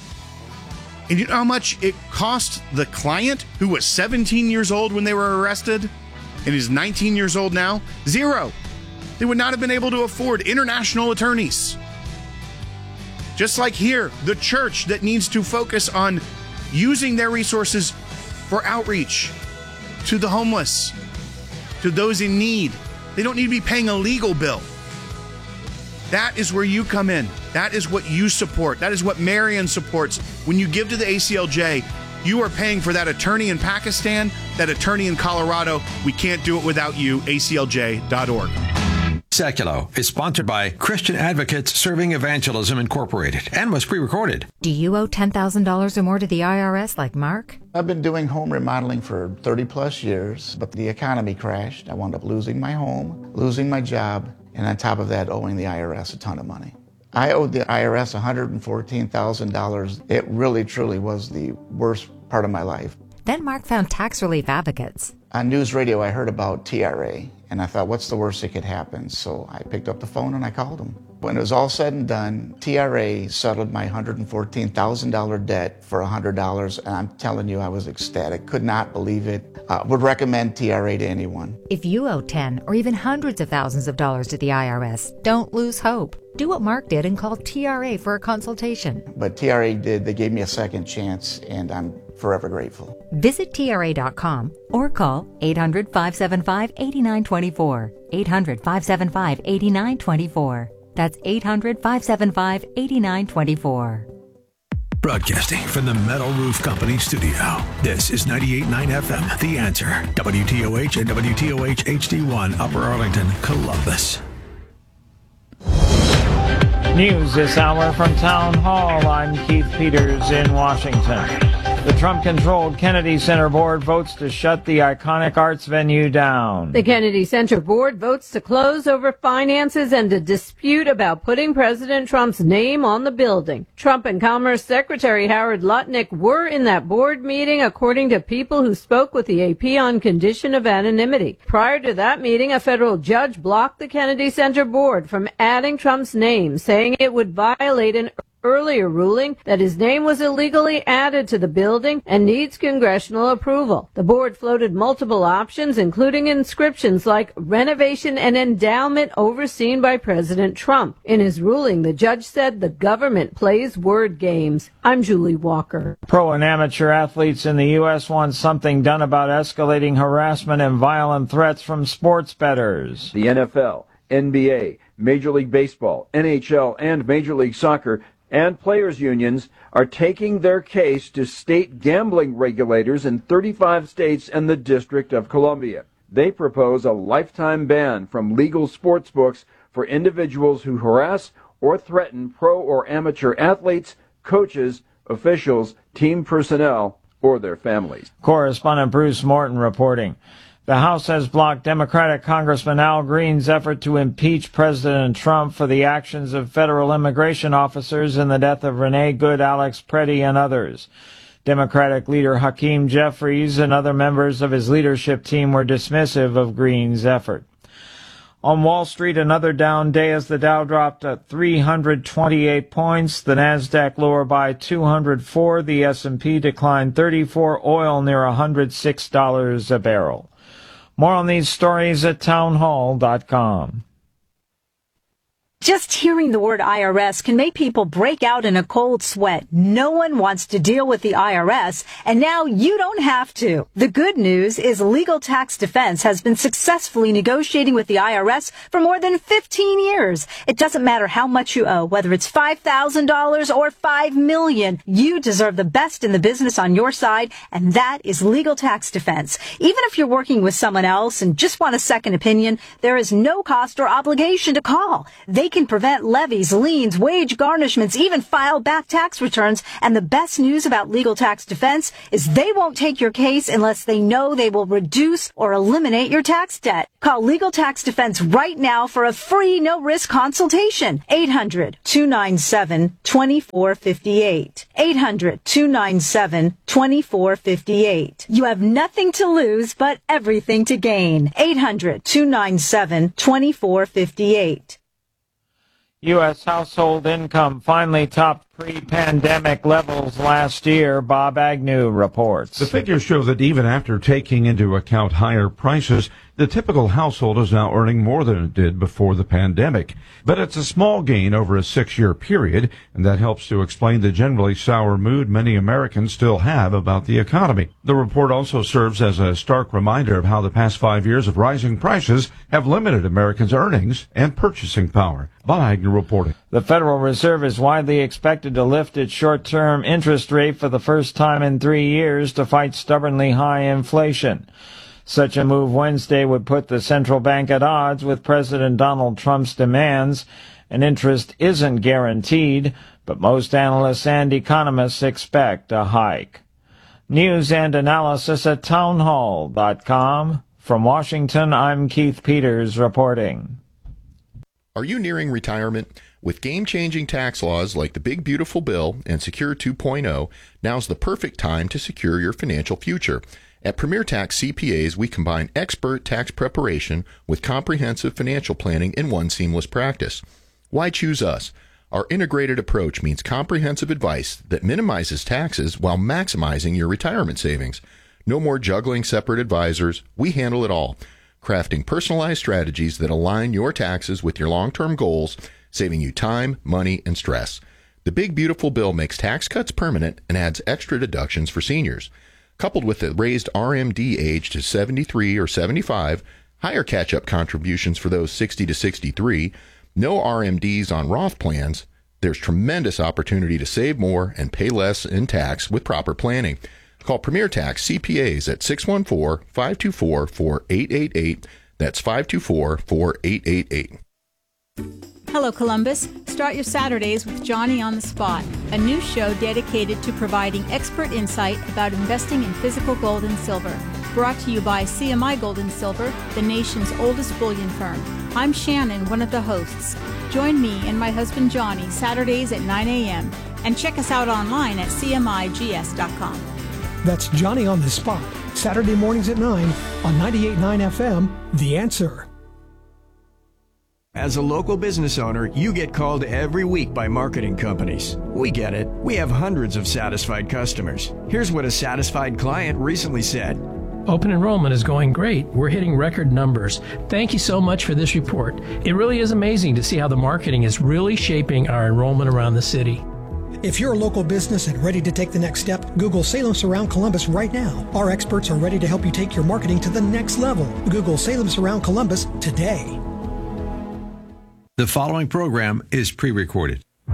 And you know how much it cost the client, who was seventeen years old when they were arrested and is nineteen years old now? Zero. They would not have been able to afford international attorneys. Just like here, the church that needs to focus on using their resources for outreach to the homeless, to those in need. They don't need to be paying a legal bill. That is where you come in. That is what you support. That is what Marion supports. When you give to the A C L J, you are paying for that attorney in Pakistan, that attorney in Colorado. We can't do it without you. A C L J dot org. Seculo is sponsored by Christian Advocates Serving Evangelism Incorporated and was pre-recorded. Do you owe ten thousand dollars or more to the I R S like Mark? I've been doing home remodeling for thirty plus years, but the economy crashed. I wound up losing my home, losing my job, and on top of that, owing the I R S a ton of money. I owed the I R S one hundred fourteen thousand dollars. It really, truly was the worst part of my life. Then Mark found Tax Relief Advocates. On news radio, I heard about T R A, and I thought, what's the worst that could happen? So I picked up the phone and I called them. When it was all said and done, T R A settled my one hundred fourteen thousand dollars debt for one hundred dollars, and I'm telling you, I was ecstatic. Could not believe it. Uh, would recommend T R A to anyone. If you owe ten or even hundreds of thousands of dollars to the I R S, don't lose hope. Do what Mark did and call T R A for a consultation. But T R A did. They gave me a second chance, and I'm forever grateful. Visit T R A dot com or call eight hundred, five seven five, eight nine two four. eight hundred, five seven five, eight nine two four. That's eight hundred, five seven five, eight nine two four. Broadcasting from the Metal Roof Company studio. This is ninety-eight point nine F M, The Answer. W T O H and W T O H H D one, Upper Arlington, Columbus. News this hour from Town Hall. I'm Keith Peters in Washington. The Trump-controlled Kennedy Center Board votes to shut the iconic arts venue down. The Kennedy Center Board votes to close over finances and a dispute about putting President Trump's name on the building. Trump and Commerce Secretary Howard Lutnick were in that board meeting, according to people who spoke with the A P on condition of anonymity. Prior to that meeting, a federal judge blocked the Kennedy Center Board from adding Trump's name, saying it would violate an earlier ruling that his name was illegally added to the building and needs congressional approval. The board floated multiple options, including inscriptions like renovation and endowment overseen by President Trump. In his ruling, the judge said the government plays word games. I'm Julie Walker. Pro and amateur athletes in the U S want something done about escalating harassment and violent threats from sports bettors. The N F L, N B A, Major League Baseball, N H L, and Major League Soccer and players' unions are taking their case to state gambling regulators in thirty-five states and the District of Columbia. They propose a lifetime ban from legal sports books for individuals who harass or threaten pro or amateur athletes, coaches, officials, team personnel, or their families. Correspondent Bruce Morton reporting. The House has blocked Democratic Congressman Al Green's effort to impeach President Trump for the actions of federal immigration officers in the death of Renee Good, Alex Preddy, and others. Democratic leader Hakeem Jeffries and other members of his leadership team were dismissive of Green's effort. On Wall Street, another down day as the Dow dropped at three hundred twenty-eight points, the Nasdaq lower by two hundred four, the S and P declined thirty-four, oil near one hundred six dollars a barrel. More on these stories at townhall dot com. Just hearing the word I R S can make people break out in a cold sweat. No one wants to deal with the I R S, and now you don't have to. The good news is Legal Tax Defense has been successfully negotiating with the I R S for more than fifteen years. It doesn't matter how much you owe, whether it's five thousand dollars or five million dollars. You deserve the best in the business on your side, and that is Legal Tax Defense. Even if you're working with someone else and just want a second opinion, there is no cost or obligation to call. They can prevent levies, liens, wage garnishments, even file back tax returns. And the best news about Legal Tax Defense is they won't take your case unless they know they will reduce or eliminate your tax debt. Call Legal Tax Defense right now for a free no-risk consultation. eight hundred, two nine seven, two four five eight. eight hundred, two nine seven, two four five eight. You have nothing to lose but everything to gain. eight hundred, two nine seven, two four five eight. U S household income finally topped pre-pandemic levels last year, Bob Agnew reports. The figures show that even after taking into account higher prices, the typical household is now earning more than it did before the pandemic. But it's a small gain over a six-year period, and that helps to explain the generally sour mood many Americans still have about the economy. The report also serves as a stark reminder of how the past five years of rising prices have limited Americans' earnings and purchasing power. Bob Agnew reporting. The Federal Reserve is widely expected to lift its short-term interest rate for the first time in three years to fight stubbornly high inflation. Such a move Wednesday would put the central bank at odds with President Donald Trump's demands. An interest isn't guaranteed, but most analysts and economists expect a hike. News and analysis at townhall dot com. From Washington, I'm Keith Peters reporting. Are you nearing retirement? With game-changing tax laws like the Big Beautiful Bill and Secure two point oh, now's the perfect time to secure your financial future. At Premier Tax C P As, we combine expert tax preparation with comprehensive financial planning in one seamless practice. Why choose us? Our integrated approach means comprehensive advice that minimizes taxes while maximizing your retirement savings. No more juggling separate advisors. We handle it all, crafting personalized strategies that align your taxes with your long-term goals, saving you time, money, and stress. The Big Beautiful Bill makes tax cuts permanent and adds extra deductions for seniors. Coupled with the raised R M D age to seventy-three or seventy-five, higher catch-up contributions for those sixty to sixty-three, no R M Ds on Roth plans, there's tremendous opportunity to save more and pay less in tax with proper planning. Call Premier Tax C P As at six one four, five two four, four eight eight eight. That's five two four, four eight eight eight. Hello, Columbus. Start your Saturdays with Johnny on the Spot, a new show dedicated to providing expert insight about investing in physical gold and silver. Brought to you by C M I Gold and Silver, the nation's oldest bullion firm. I'm Shannon, one of the hosts. Join me and my husband Johnny Saturdays at nine a.m. and check us out online at C M I G S dot com. That's Johnny on the Spot, Saturday mornings at nine on ninety-eight point nine F M, The Answer. As a local business owner, you get called every week by marketing companies. We get it. We have hundreds of satisfied customers. Here's what a satisfied client recently said. Open enrollment is going great. We're hitting record numbers. Thank you so much for this report. It really is amazing to see how the marketing is really shaping our enrollment around the city. If you're a local business and ready to take the next step, Google Salem Surround Columbus right now. Our experts are ready to help you take your marketing to the next level. Google Salem Surround Columbus today. The following program is pre-recorded. In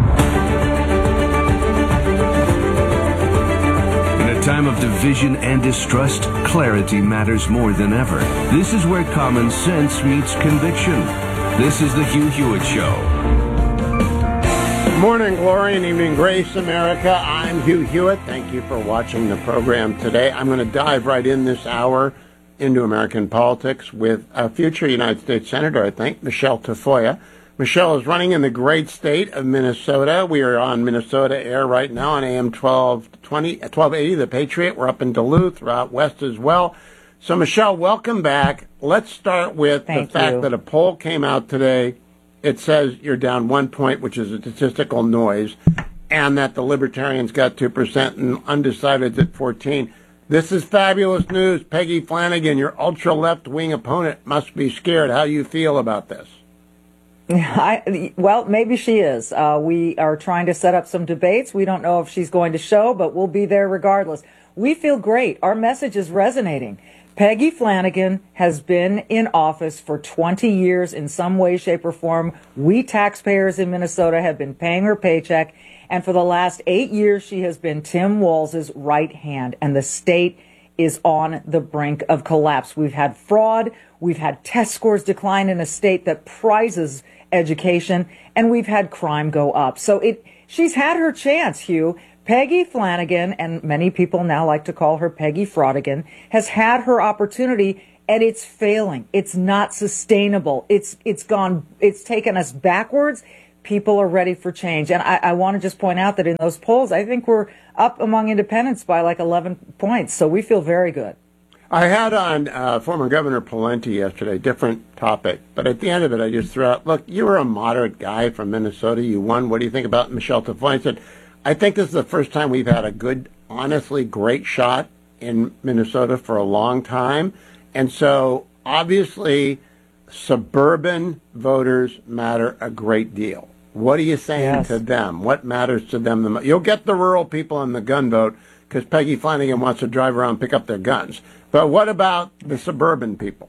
a time of division and distrust, clarity matters more than ever. This is where common sense meets conviction. This is the Hugh Hewitt Show. Morning glory and evening grace, America. I'm Hugh Hewitt. Thank you for watching the program today. I'm going to dive right in this hour into American politics with a future United States Senator, I think, Michelle Tafoya. Michelle is running in the great state of Minnesota. We are on Minnesota Air right now on A M twelve twenty, twelve eighty, The Patriot. We're up in Duluth, we're out west as well. So, Michelle, welcome back. Let's start with Thank the fact you. that a poll came out today. It says you're down one point, which is a statistical noise, and that the Libertarians got two percent and undecideds at fourteen. This is fabulous news. Peggy Flanagan, your ultra-left-wing opponent, must be scared. How do you feel about this? I, well, maybe she is. Uh, we are trying to set up some debates. We don't know if she's going to show, but we'll be there regardless. We feel great. Our message is resonating. Peggy Flanagan has been in office for twenty years in some way, shape, or form. We taxpayers in Minnesota have been paying her paycheck. And for the last eight years, she has been Tim Walz's right hand. And the state is on the brink of collapse. We've had fraud. We've had test scores decline in a state that prizes education. And we've had crime go up. So it she's had her chance, Hugh. Peggy Flanagan, and many people now like to call her Peggy Fraudigan, has had her opportunity, and it's failing. It's not sustainable. It's it's gone. It's taken us backwards. People are ready for change. And I, I want to just point out that in those polls, I think we're up among independents by like eleven points. So we feel very good. I had on uh, former Governor Pawlenty yesterday, different topic. But at the end of it, I just threw out, look, you were a moderate guy from Minnesota. You won. What do you think about Michelle Tafoya? I said, I think this is the first time we've had a good, honestly great shot in Minnesota for a long time. And so, obviously, suburban voters matter a great deal. What are you saying yes. to them? What matters to them the most? You'll get the rural people on the gun vote because Peggy Flanagan wants to drive around and pick up their guns. But what about the suburban people?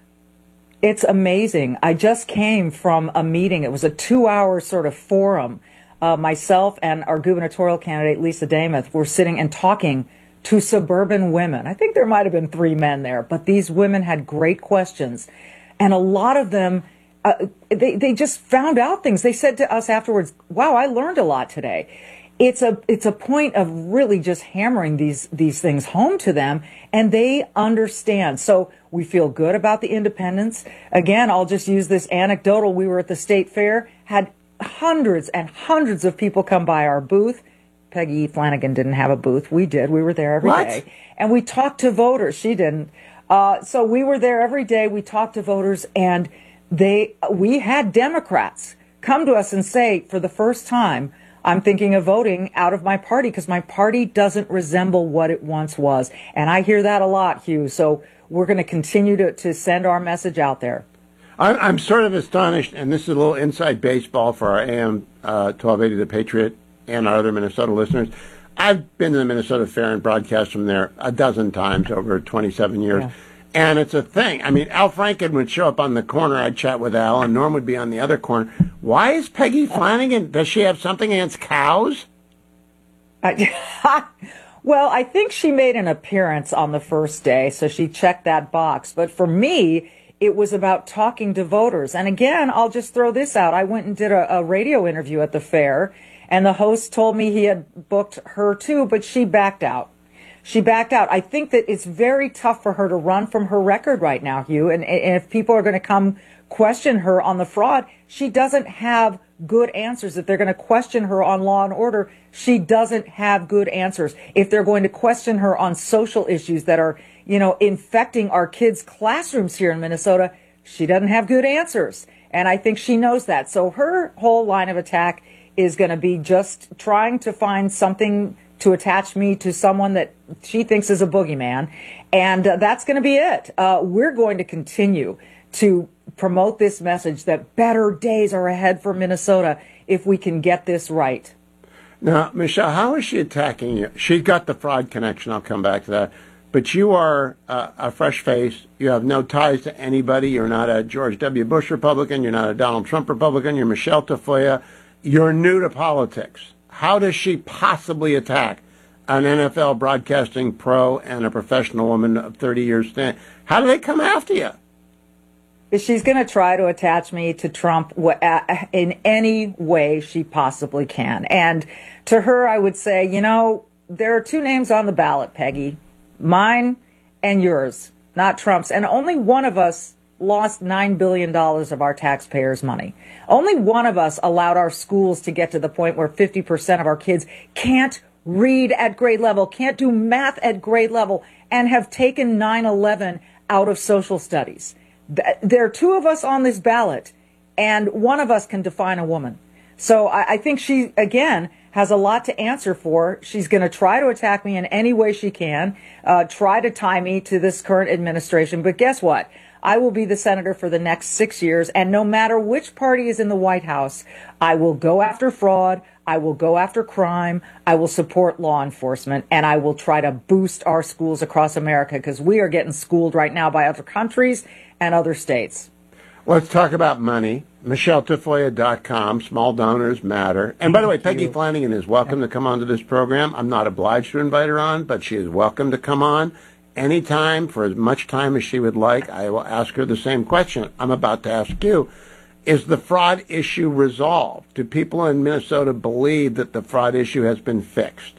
It's amazing. I just came from a meeting. It was a two-hour sort of forum. Uh, myself and our gubernatorial candidate, Lisa Demuth, were sitting and talking to suburban women. I think there might have been three men there, but these women had great questions. And a lot of them, uh, they, they just found out things. They said to us afterwards, wow, I learned a lot today. It's a, it's a point of really just hammering these, these things home to them, and they understand. So we feel good about the independents. Again, I'll just use this anecdotal. We were at the state fair, had hundreds and hundreds of people come by our booth. Peggy Flanagan didn't have a booth. We did. We were there every what? day. And we talked to voters. She didn't. Uh, so we were there every day. We talked to voters, and they, we had Democrats come to us and say, for the first time, I'm thinking of voting out of my party because my party doesn't resemble what it once was. And I hear that a lot, Hugh. So we're going to continue to, to send our message out there. I'm sort of astonished, and this is a little inside baseball for our A M uh, twelve eighty The Patriot and our other Minnesota listeners. I've been to the Minnesota Fair and broadcast from there a dozen times over twenty-seven years. Yeah. And it's a thing. I mean, Al Franken would show up on the corner. I'd chat with Al, and Norm would be on the other corner. Why is Peggy Flanagan? Does she have something against cows? Uh, well, I think she made an appearance on the first day, so she checked that box. But for me, it was about talking to voters. And again, I'll just throw this out. I went and did a, a radio interview at the fair, and the host told me he had booked her too, but she backed out. She backed out. I think that it's very tough for her to run from her record right now, Hugh. And, and if people are going to come question her on the fraud, she doesn't have good answers. If they're going to question her on law and order, she doesn't have good answers. If they're going to question her on social issues that are, you know, infecting our kids' classrooms here in Minnesota, she doesn't have good answers. And I think she knows that. So her whole line of attack is going to be just trying to find something to attach me to someone that she thinks is a boogeyman. And uh, that's going to be it. Uh, we're going to continue to promote this message that better days are ahead for Minnesota if we can get this right. Now, Michelle, how is she attacking you? She got the fraud connection. I'll come back to that. But you are uh, a fresh face. You have no ties to anybody. You're not a George W. Bush Republican. You're not a Donald Trump Republican. You're Michelle Tafoya. You're new to politics. How does she possibly attack an N F L broadcasting pro and a professional woman of thirty years stand? How do they come after you? She's going to try to attach me to Trump in any way she possibly can. And to her, I would say, you know, there are two names on the ballot, Peggy. Mine and yours, not Trump's. And only one of us lost nine billion dollars of our taxpayers' money. Only one of us allowed our schools to get to the point where fifty percent of our kids can't read at grade level, can't do math at grade level, and have taken nine eleven out of social studies. There are two of us on this ballot, and one of us can define a woman. So I, I think she, again, has a lot to answer for. She's going to try to attack me in any way she can, uh, try to tie me to this current administration. But guess what? I will be the senator for the next six years. And no matter which party is in the White House, I will go after fraud. I will go after crime. I will support law enforcement, and I will try to boost our schools across America, because we are getting schooled right now by other countries and other states. Let's talk about money. Michelle Tafoya dot com. Small donors matter. And by the way, Peggy Flanagan is welcome to come onto this program. I'm not obliged to invite her on, but she is welcome to come on anytime for as much time as she would like. I will ask her the same question I'm about to ask you. Is the fraud issue resolved? Do people in Minnesota believe that the fraud issue has been fixed?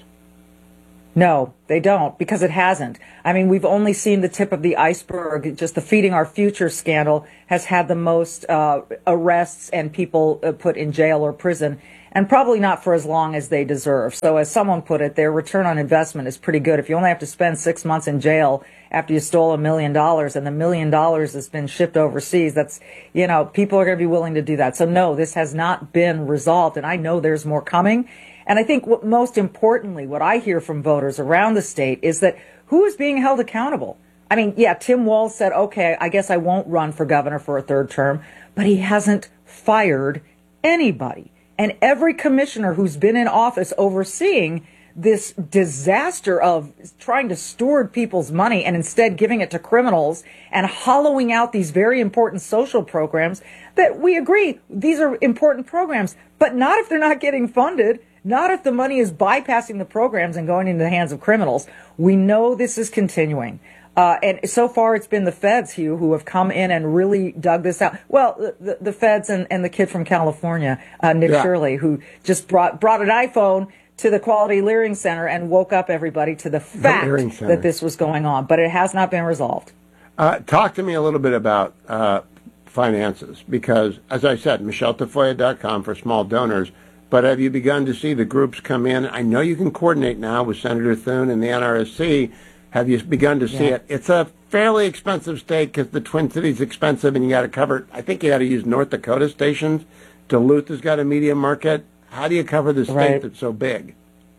No, they don't, because it hasn't. I mean, we've only seen the tip of the iceberg. Just the Feeding Our Future scandal has had the most uh, arrests and people uh, put in jail or prison, and probably not for as long as they deserve. So as someone put it, their return on investment is pretty good. If you only have to spend six months in jail after you stole a million dollars and the million dollars has been shipped overseas, that's, you know, people are going to be willing to do that. So no, this has not been resolved, and I know there's more coming. And I think what, most importantly, what I hear from voters around the state is that who is being held accountable? I mean, yeah, Tim Walz said, okay, I guess I won't run for governor for a third term, but he hasn't fired anybody. And every commissioner who's been in office overseeing this disaster of trying to steward people's money and instead giving it to criminals and hollowing out these very important social programs that we agree, these are important programs, but not if they're not getting funded. Not if the money is bypassing the programs and going into the hands of criminals. We know this is continuing. Uh, and so far it's been the feds, Hugh, who have come in and really dug this out. Well, the, the feds and, and the kid from California, uh, Nick yeah. Shirley, who just brought, brought an iPhone to the Quality Leering Center and woke up everybody to the fact the that this was going on. But it has not been resolved. Uh, talk to me a little bit about uh, finances, because, as I said, Michelle Tafoya dot com for small donors. But have you begun to see the groups come in? I know you can coordinate now with Senator Thune and the N R S C. Have you begun to see yeah. it? It's a fairly expensive state because the Twin Cities is expensive, and you got to cover, I think you got to use North Dakota stations. Duluth has got a media market. How do you cover the state right. that's so big?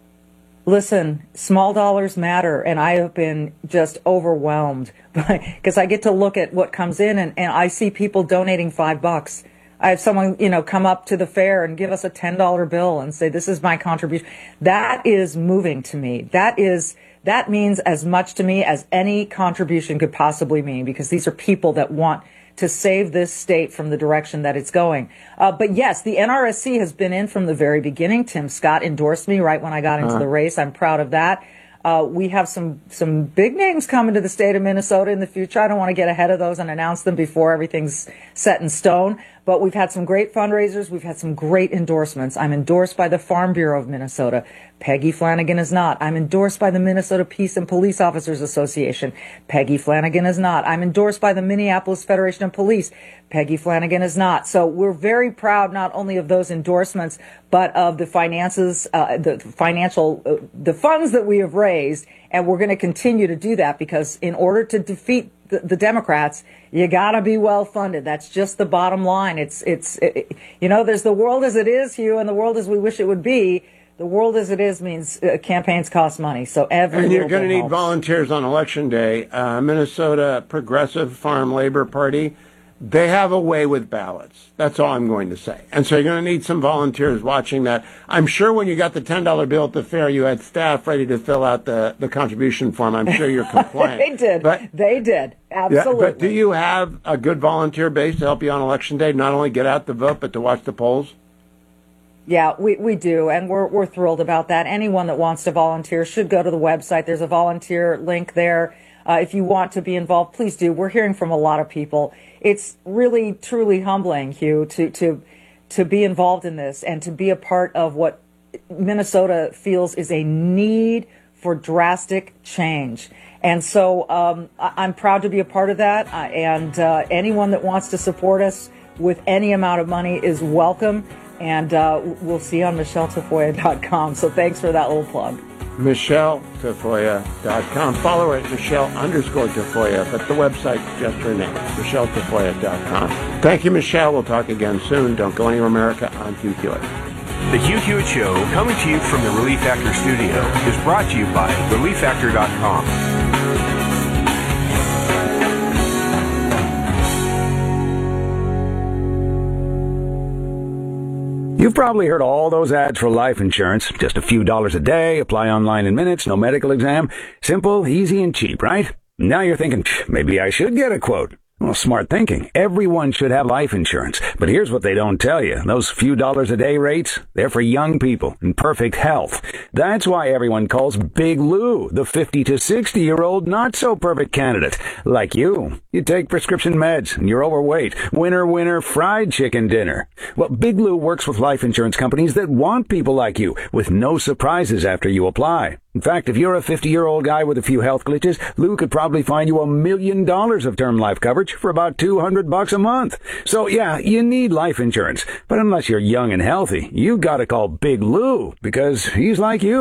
Listen, small dollars matter, and I have been just overwhelmed because I get to look at what comes in, and, and I see people donating five bucks. I have someone, you know, come up to the fair and give us a ten dollar bill and say, this is my contribution. That is moving to me. That is, that means as much to me as any contribution could possibly mean, because these are people that want to save this state from the direction that it's going. Uh, but yes, the N R S C has been in from the very beginning. Tim Scott endorsed me right when I got into uh-huh. the race. I'm proud of that. Uh, we have some, some big names coming to the state of Minnesota in the future. I don't want to get ahead of those and announce them before everything's set in stone. But we've had some great fundraisers. We've had some great endorsements. I'm endorsed by the Farm Bureau of Minnesota. Peggy Flanagan is not. I'm endorsed by the Minnesota Peace and Police Officers Association. Peggy Flanagan is not. I'm endorsed by the Minneapolis Federation of Police. Peggy Flanagan is not. So we're very proud not only of those endorsements, but of the finances, uh, the financial, uh, the funds that we have raised. And we're going to continue to do that, because in order to defeat the, the Democrats, you got to be well funded. That's just the bottom line. It's, it's, it, you know, there's the world as it is, Hugh, and the world as we wish it would be. The world as it is means uh, campaigns cost money. So every and you're going to need helps. volunteers on election day. Uh, Minnesota Progressive Farm Labor Party, they have a way with ballots. That's all I'm going to say. And so you're going to need some volunteers watching that. I'm sure when you got the ten dollar bill at the fair, you had staff ready to fill out the, the contribution form. I'm sure you're compliant. They did. But, they did. Absolutely. Yeah, but do you have a good volunteer base to help you on election day, not only get out the vote, but to watch the polls? Yeah, we, we do, and we're we're thrilled about that. Anyone that wants to volunteer should go to the website. There's a volunteer link there. Uh, if you want to be involved, please do. We're hearing from a lot of people. It's really, truly humbling, Hugh, to to to be involved in this and to be a part of what Minnesota feels is a need for drastic change. And so um, I, I'm proud to be a part of that. Uh, and uh, anyone that wants to support us with any amount of money is welcome. And uh, we'll see you on Michelle Tafoya dot com. So thanks for that little plug. Michelle Tafoya dot com. Follow her at Michelle underscore Tafoya, but the website's just her name, Michelle Tafoya dot com. Thank you, Michelle. We'll talk again soon. Don't go anywhere, America. I'm Hugh Hewitt. The Hugh Hewitt Show, coming to you from the Relief Factor studio, is brought to you by relief factor dot com. You've probably heard all those ads for life insurance. Just a few dollars a day, apply online in minutes, no medical exam. Simple, easy, and cheap, right? Now you're thinking, maybe I should get a quote. Well, smart thinking. Everyone should have life insurance. But here's what they don't tell you. Those few dollars a day rates, they're for young people in perfect health. That's why everyone calls Big Lou the fifty to sixty year old not so perfect candidate. Like you. You take prescription meds and you're overweight. Winner, winner, fried chicken dinner. Well, Big Lou works with life insurance companies that want people like you with no surprises after you apply. In fact, if you're a fifty-year-old guy with a few health glitches, Lou could probably find you a million dollars of term life coverage for about two hundred bucks a month. So yeah, you need life insurance. But unless you're young and healthy, you gotta call Big Lou because he's like you.